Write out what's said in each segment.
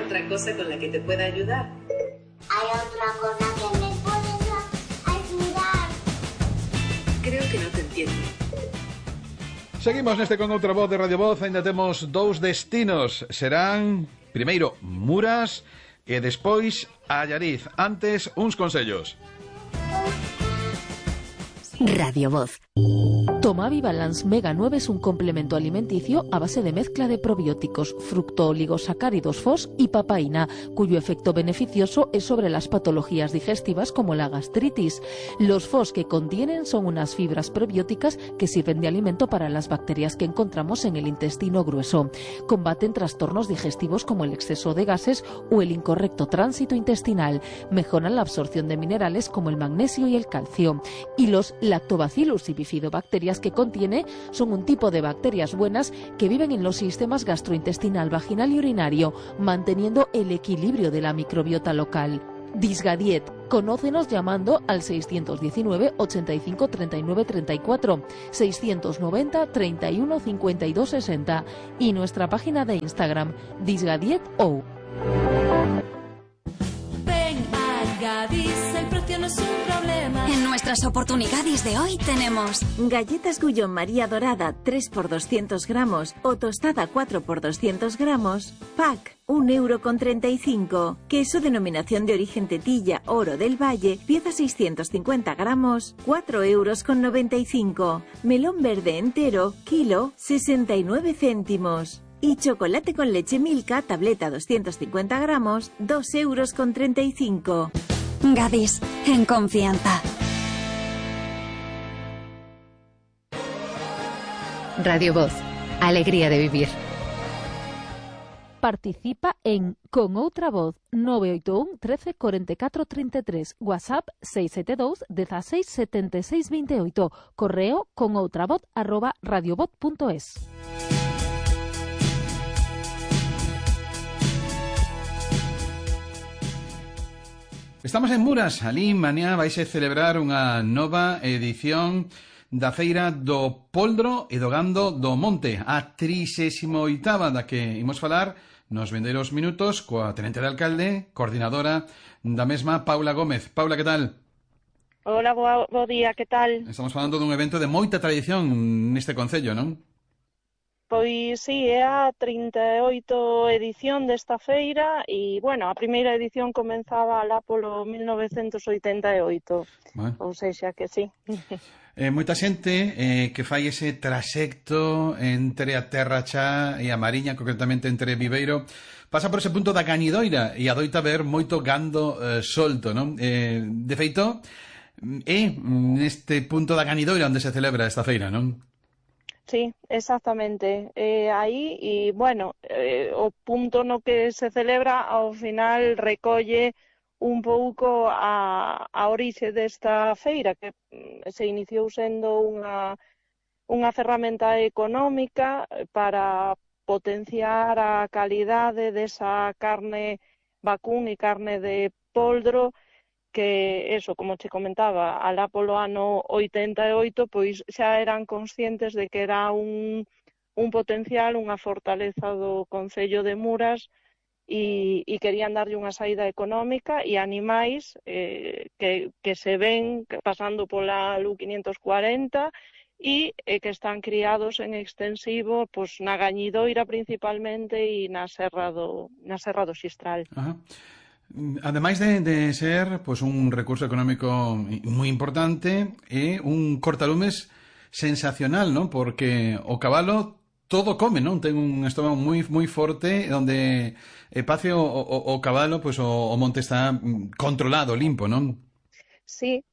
otra cosa con la que te pueda ayudar? ¿Hay otra cosa que me puedes ayudar? Creo que no te entiendo. Seguimos neste con outra voz de Radio Voz. Ainda temos dous destinos. Serán, primeiro, Muras e despois Allariz. Antes, uns consellos. Radio Voz. Tomavi Balance Mega 9 es un complemento alimenticio a base de mezcla de probióticos, fructooligosacáridos FOS y papaína, cuyo efecto beneficioso es sobre las patologías digestivas como la gastritis. Los FOS que contienen son unas fibras probióticas que sirven de alimento para las bacterias que encontramos en el intestino grueso. Combaten trastornos digestivos como el exceso de gases o el incorrecto tránsito intestinal. Mejoran la absorción de minerales como el magnesio y el calcio. Y los Lactobacillus y bifidobacterias que contiene son un tipo de bacterias buenas que viven en los sistemas gastrointestinal, vaginal y urinario, manteniendo el equilibrio de la microbiota local. Disgadiet. Conócenos llamando al 619 85 39 34, 690 31 52 60 y nuestra página de Instagram, disgadietou. Ven a Gadis, el precio no es un problema. En nuestras oportunidades de hoy tenemos galletas Gullón María Dorada 3 por 200 gramos o tostada 4 por 200 gramos, pack 1,35 €. Queso denominación de origen Tetilla, Oro del Valle, pieza 650 gramos, 4,95 €. Melón verde entero, kilo, 69 céntimos. Y chocolate con leche Milka, tableta 250 gramos, 2,35 €. Gadis, en confianza. Radio Voz, alegría de vivir. Participa en Con Outra Voz 981 13 44 33, WhatsApp 672 16 76 28, correo conoutravoz@radiovoz.es. Estamos en Muras. Alí, mañá vaise celebrar unha nova edición da Feira do Poldro e do Gando do Monte, a 38ª da que imos falar nos vindeiros minutos coa tenente de alcalde, coordinadora da mesma, Paula Gómez. Paula, que tal? Hola, bo día, que tal? Estamos falando dun evento de moita tradición neste concello, non? Pois sí, é a 38 edición desta feira e, bueno, a primeira edición comenzaba alá polo 1988, ou sexa que sí. Moita xente que fai ese trasecto entre a Terra Chá e a Mariña, concretamente entre Viveiro, pasa por ese punto da Gañidoira e adoita ver moito gando solto, non? De feito, é neste punto da Gañidoira onde se celebra esta feira, non? Sí, exactamente. Aí, e, bueno, o punto no que se celebra ao final recolle un pouco a orixe desta feira, que se iniciou sendo unha ferramenta económica para potenciar a calidade desa carne vacún e carne de poldro, que eso, como che comentaba, alá polo ano 88, pois xa eran conscientes de que era un potencial, unha fortaleza do Concello de Muras e querían darlle unha saída económica e animais que se ven pasando pola LU 540 e que están criados en extensivo pois, na Gañidoira principalmente e na Serra do Xistral. Ajá. Ademais de ser pues, un recurso económico moi importante, é un cortalumes sensacional, ¿no? Porque o cabalo todo come, non? Ten un estómago moi forte onde pace o cabalo, pues, o monte está controlado, limpo, non? Sí,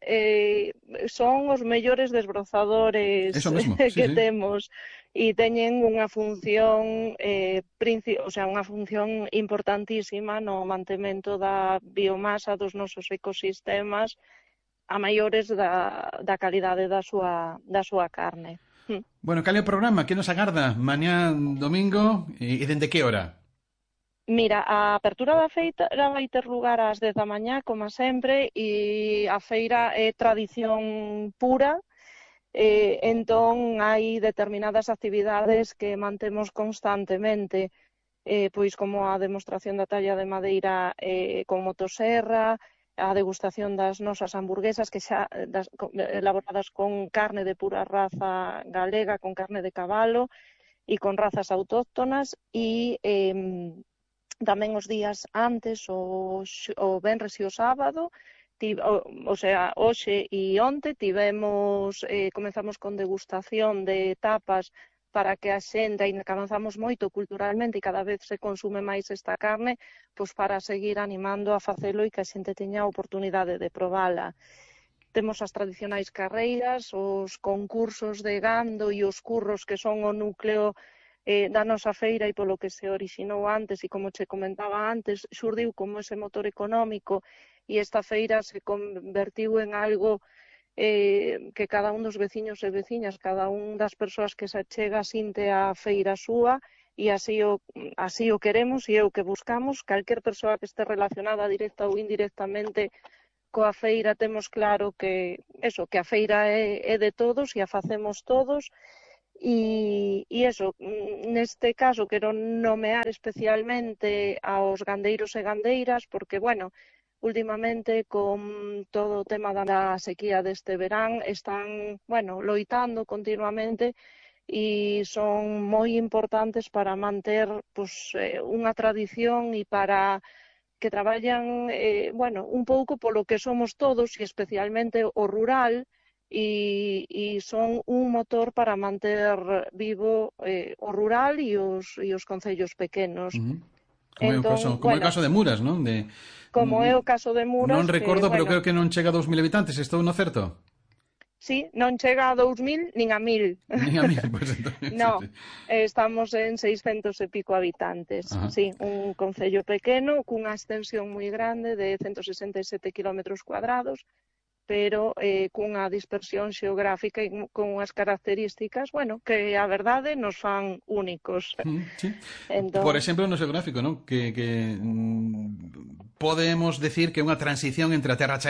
son os mellores desbrozadores que temos e teñen unha función unha función importantísima no mantemento da biomasa dos nosos ecosistemas a maiores da calidade da súa carne. Bueno, cal é o programa? Que nos agarda mañá domingo e dende que hora? Mira, a apertura da feira vai ter lugar ás 10 da mañá, como sempre, e a feira é tradición pura, entón hai determinadas actividades que mantemos constantemente. pois como a demostración da talla de madeira con motosserra, a degustación das nosas hamburguesas elaboradas con carne de pura raza galega, con carne de cabalo e con razas autóctonas, e tamén os días antes, o venres e o sábado, hoxe e onte comezamos con degustación de tapas para que a xente, aínda que avanzamos moito culturalmente e cada vez se consume máis esta carne, pois para seguir animando a facelo e que a xente teña a oportunidade de probala. Temos as tradicionais carreiras, os concursos de gando e os curros que son o núcleo da nosa feira e polo que se orixinou antes e como che comentaba antes, xurdiu como ese motor económico e esta feira se convertiu en algo que cada un dos veciños e veciñas, cada un das persoas que se achega sinte a feira súa e así o queremos e é o que buscamos. Calquer persoa que este relacionada directa ou indirectamente coa feira temos claro que a feira é de todos e a facemos todos e neste caso quero nomear especialmente aos gandeiros e gandeiras porque, últimamente, con todo o tema da sequía deste verán, están, loitando continuamente e son moi importantes para manter unha tradición e para que traballan, un pouco polo que somos todos e especialmente o rural e son un motor para manter vivo o rural e os concellos pequenos. Como é o caso de Muras, non? Como é o caso de Muras... Non recordo, pero creo que non chega a 2.000 habitantes, estou no certo? Sí, non chega a 2.000 nin a 1.000. Nin a 1.000, pois entonces... No, estamos en 600 e pico habitantes. Ajá. Sí, un concello pequeno, cunha extensión moi grande de 167 kilómetros cuadrados, pero cunha dispersión xeográfica e con unhas características, que a verdade nos fan únicos. Sí. Entón... Por exemplo, no xeográfico, non? Que podemos decir que é unha transición entre a terra